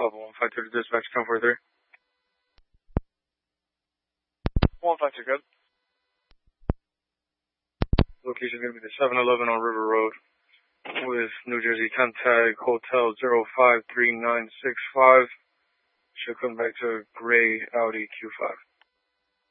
Papa 152 to dispatch, 1043. 152, good. Location is going to be the 7-Eleven on River Road with New Jersey 10 tag Hotel 053965. Should come back to gray Audi Q5.